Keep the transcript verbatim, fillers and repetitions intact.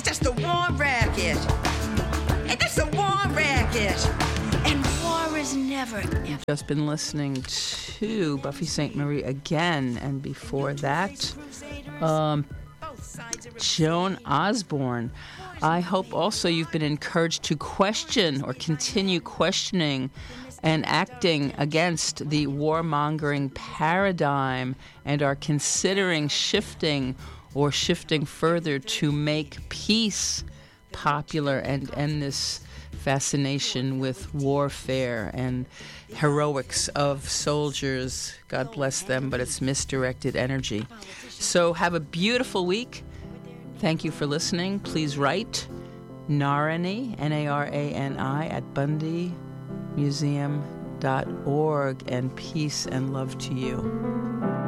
that's the war racket. Hey, that's the war racket. And war is never, ever. Just been listening to Buffy Sainte-Marie again, and before that, um, Joan Osborne. I hope also you've been encouraged to question or continue questioning and acting against the warmongering paradigm and are considering shifting or shifting further to make peace popular and end this fascination with warfare and heroics of soldiers. God bless them, but it's misdirected energy. So have a beautiful week. Thank you for listening. Please write Narani, N A R A N I, at bundy museum dot org, and peace and love to you.